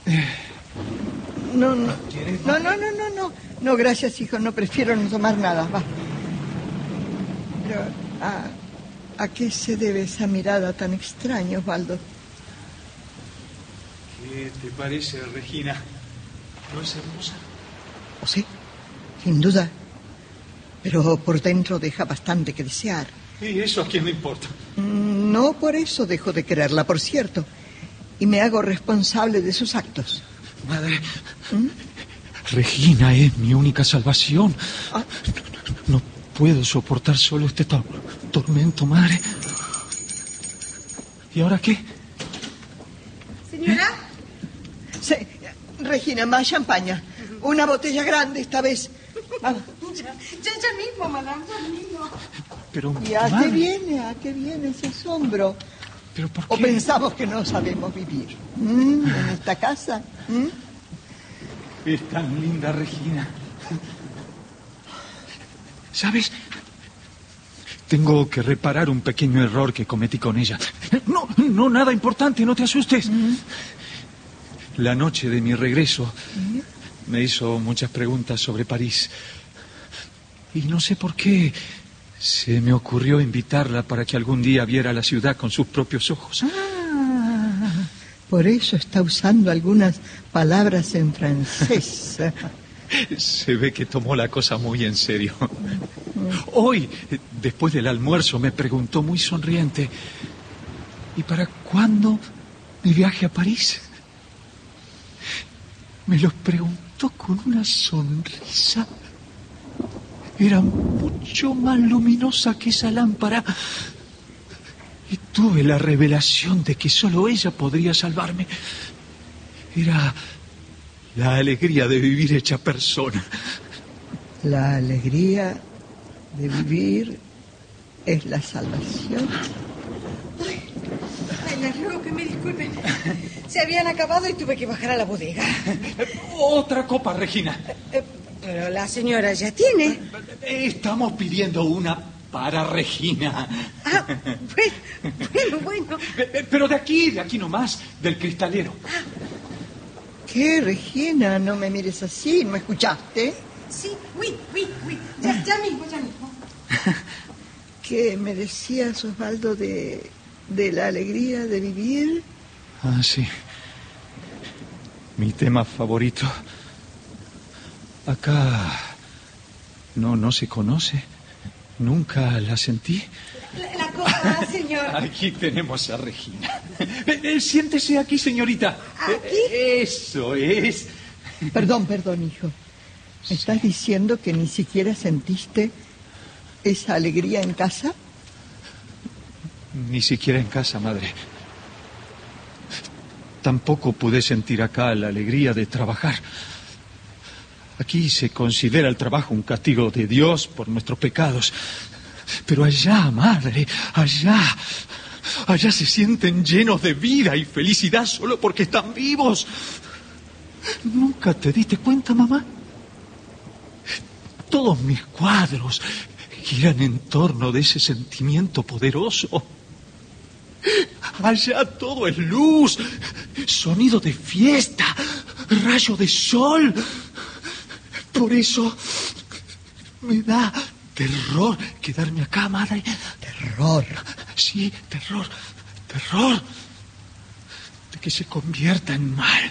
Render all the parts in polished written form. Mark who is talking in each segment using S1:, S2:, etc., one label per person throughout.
S1: No. No, gracias, hijo. No, prefiero no tomar nada. Va. Pero, ¿a qué se debe esa mirada tan extraña, Osvaldo?
S2: ¿Qué te parece, Regina? ¿No es hermosa?
S1: ¿O sí? Sin duda. Pero por dentro deja bastante que desear.
S2: ¿Y eso a quién le importa?
S1: No por eso dejo de quererla, por cierto. Y me hago responsable de sus actos.
S2: Madre, Regina es mi única salvación. No puedo soportar solo este tormento, madre. ¿Y ahora qué?
S3: ¿Señora?
S1: Sí, Regina, más champaña. Una botella grande esta vez. Vamos.
S3: Ya mismo, madame, ya mismo.
S2: Pero,
S1: ¿Y a qué viene ese asombro?
S2: ¿Pero por qué?
S1: ¿O pensamos que no sabemos vivir en esta casa?
S2: Es tan linda, Regina. ¿Sabes? Tengo que reparar un pequeño error que cometí con ella. No, nada importante, no te asustes. La noche de mi regreso me hizo muchas preguntas sobre París. Y no sé por qué se me ocurrió invitarla para que algún día viera la ciudad con sus propios ojos.
S1: Por eso está usando algunas palabras en francés.
S2: Se ve que tomó la cosa muy en serio. Hoy, después del almuerzo, me preguntó muy sonriente: ¿y para cuándo mi viaje a París? Me lo preguntó con una sonrisa. Era mucho más luminosa que esa lámpara. Y tuve la revelación de que solo ella podría salvarme. Era la alegría de vivir hecha persona.
S1: La alegría de vivir es la salvación.
S3: Ay, les ruego que me disculpen. Se habían acabado y tuve que bajar a la bodega.
S2: Otra copa, Regina.
S3: Pero la señora ya tiene.
S2: Estamos pidiendo una para Regina.
S3: Bueno.
S2: Pero de aquí nomás, del cristalero.
S1: ¿Qué, Regina? No me mires así, ¿no escuchaste?
S3: Sí, oui. Ya mismo.
S1: ¿Qué me decías, Osvaldo, de la alegría de vivir?
S2: Sí. Mi tema favorito. Acá no se conoce. Nunca la sentí.
S3: La copa, señor.
S2: Aquí tenemos a Regina. Siéntese aquí, señorita.
S3: ¿Aquí?
S2: Eso es.
S1: Perdón, hijo. ¿Me estás diciendo que ni siquiera sentiste esa alegría en casa?
S2: Ni siquiera en casa, madre. Tampoco pude sentir acá la alegría de trabajar. Aquí se considera el trabajo un castigo de Dios por nuestros pecados. Pero allá, madre, allá se sienten llenos de vida y felicidad solo porque están vivos. ¿Nunca te diste cuenta, mamá? Todos mis cuadros giran en torno de ese sentimiento poderoso. Allá todo es luz, sonido de fiesta, rayo de sol. Por eso me da terror quedarme acá, madre.
S1: ¿Terror?
S2: Sí, terror. De que se convierta en mal.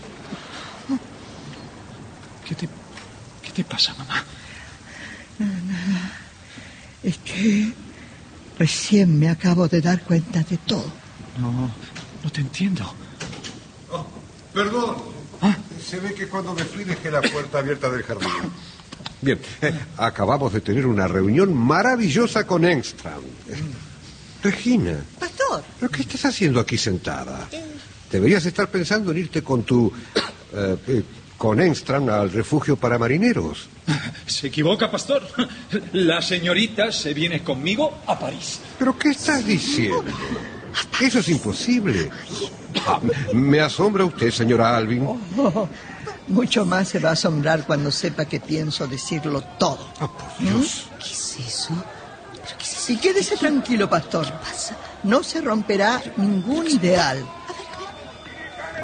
S2: ¿Qué te pasa, mamá?
S1: Nada. Es que recién me acabo de dar cuenta de todo.
S2: No te entiendo.
S4: Perdón. Se ve que cuando me fui dejé la puerta abierta del jardín. Bien, acabamos de tener una reunión maravillosa con Engström. Regina.
S3: Pastor.
S4: ¿Pero qué estás haciendo aquí sentada? Deberías estar pensando en irte con con Engström al refugio para marineros.
S2: Se equivoca, pastor. La señorita se viene conmigo a París.
S4: ¿Pero qué estás diciendo? Eso es imposible. Me asombra usted, señora Alvin.
S1: Mucho más se va a asombrar cuando sepa que pienso decirlo todo.
S4: Por Dios.
S3: ¿Qué es eso?
S1: Y quédese tranquilo, pastor. No se romperá ningún ideal.